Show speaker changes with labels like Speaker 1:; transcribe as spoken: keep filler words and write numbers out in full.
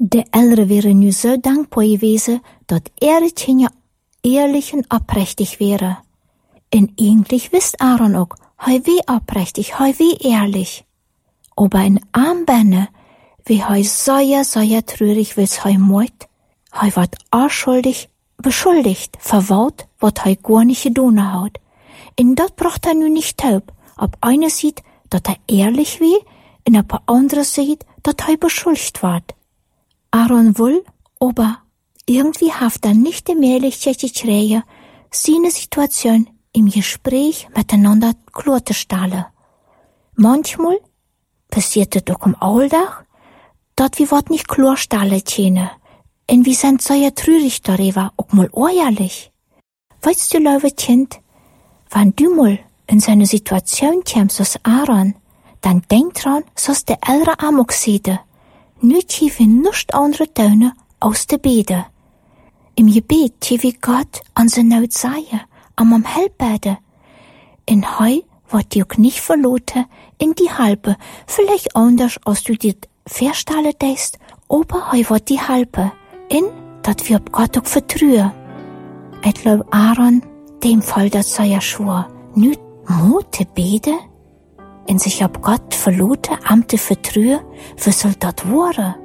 Speaker 1: De Eltern wären nu so dankbar gewesen, dat er Kinder ehrlich und aufrichtig wäre. Und eigentlich wisst Aaron auch, hei wie aufrichtig, hei wie ehrlich. Aber in Armbände, wie hei sehr, sehr traurig wils hei moit, hei wat anschuldig, beschuldigt, verwaut, wat hei gar nicht gedoen hat. Und dat bracht er nu nicht taub, ob einer sieht, dat er ehrlich wie, und ob er andere sieht, dat hei beschuldigt ward. Aaron will, aber irgendwie haft er nicht die Möglichkeit gekriegt, seine Situation im Gespräch miteinander klar zu stellen. Manchmal passiert es auch im Alltag, dass wir was nicht klar stellen können. Und wir sind sehr traurig darüber, auch mal ehrlich. Weißt du, liebe Kind, wenn du mal in so eine Situation kommst als Aaron, dann denk dran, dass der Eltern auch sehen. Nicht hier wir nichts andere tun, aus der Bede. Im Gebet hier wir Gott an se Not sagen, am am Helpbede. In Heu wird die auch nicht verloren, in die Halbe, vielleicht anders, als du dir vorstellen denkst, aber Heu wird die Halbe, in, dat wir ob Gott auch vertrauen. Ich glaub, Aaron, dem Fall das sei ja schwor, nicht Mute bede, in sich ob Gott verloren, amte vertrauen, wie soll dat worden?